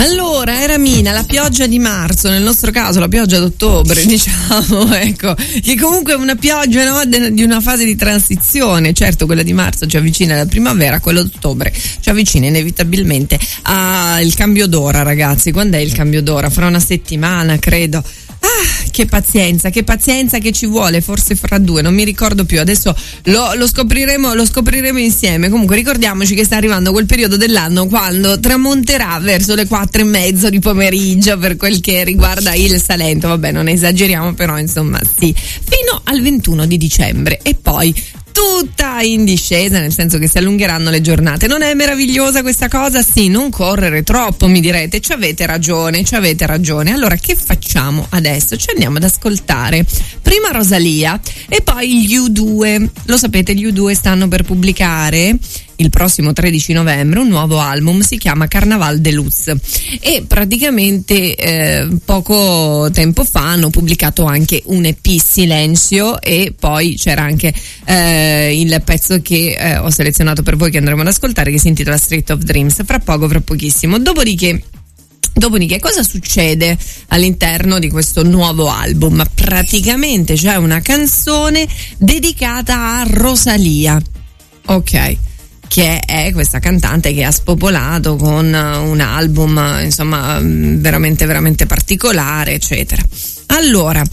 Allora, era Mina, la pioggia di marzo, nel nostro caso la pioggia d'ottobre, diciamo, ecco, che comunque è una pioggia, no, di una fase di transizione. Certo, quella di marzo ci avvicina alla primavera, quella d'ottobre ci avvicina inevitabilmente al cambio d'ora, ragazzi. Quando è il cambio d'ora? Fra una settimana, credo. Ah, che pazienza che ci vuole, forse fra 2, non mi ricordo più, adesso lo scopriremo insieme. Comunque ricordiamoci che sta arrivando quel periodo dell'anno quando tramonterà verso le 4:30 di pomeriggio per quel che riguarda il Salento, vabbè, non esageriamo, però insomma sì, fino al 21 di dicembre e poi tutta in discesa, nel senso che si allungheranno le giornate. Non è meravigliosa questa cosa? Sì, non correre troppo, mi direte, ci avete ragione. Allora che facciamo adesso? Ci andiamo ad ascoltare prima Rosalia e poi gli U2. Lo sapete, gli U2 stanno per pubblicare il prossimo 13 novembre un nuovo album, si chiama Carnaval Deluxe, e praticamente poco tempo fa hanno pubblicato anche un EP, Silenzio, e poi c'era anche il pezzo che ho selezionato per voi, che andremo ad ascoltare, che si intitola Street of Dreams, fra pochissimo. Dopodiché cosa succede all'interno di questo nuovo album? Praticamente c'è una canzone dedicata a Rosalia, ok, che è questa cantante che ha spopolato con un album, insomma, veramente veramente particolare, eccetera. Allora,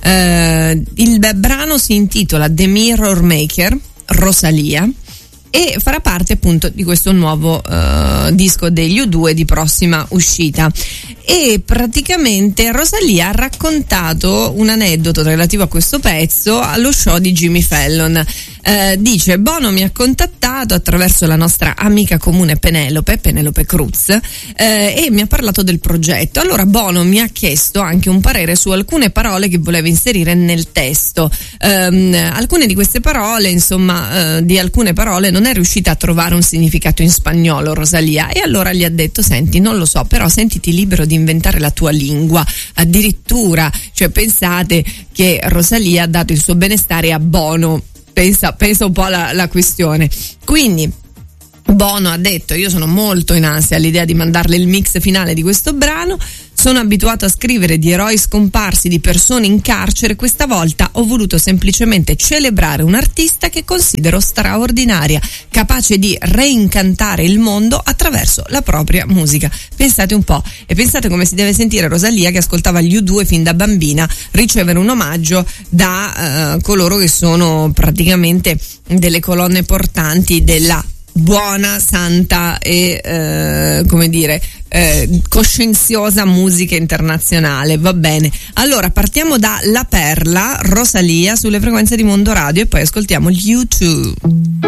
il brano si intitola The Mirror Maker, Rosalia, e farà parte appunto di questo nuovo disco degli U2 di prossima uscita. E praticamente Rosalia ha raccontato un aneddoto relativo a questo pezzo allo show di Jimmy Fallon. Dice: Bono mi ha contattato attraverso la nostra amica comune Penelope Cruz, e mi ha parlato del progetto. Allora Bono mi ha chiesto anche un parere su alcune parole che voleva inserire nel testo. Alcune di queste parole, insomma, di alcune parole non è riuscita a trovare un significato in spagnolo Rosalia, e allora gli ha detto: senti, non lo so, però sentiti libero di inventare la tua lingua. Addirittura, cioè, pensate che Rosalia ha dato il suo benestare a Bono. Pensa un po' alla questione. Quindi Bono ha detto: io sono molto in ansia all'idea di mandarle il mix finale di questo brano, sono abituato a scrivere di eroi scomparsi, di persone in carcere, questa volta ho voluto semplicemente celebrare un'artista che considero straordinaria, capace di reincantare il mondo attraverso la propria musica. Pensate un po', e pensate come si deve sentire Rosalia, che ascoltava gli U2 fin da bambina, ricevere un omaggio da coloro che sono praticamente delle colonne portanti della buona, santa e coscienziosa musica internazionale. Va bene, allora partiamo da La Perla, Rosalia, sulle frequenze di Mondo Radio, e poi ascoltiamo gli U2.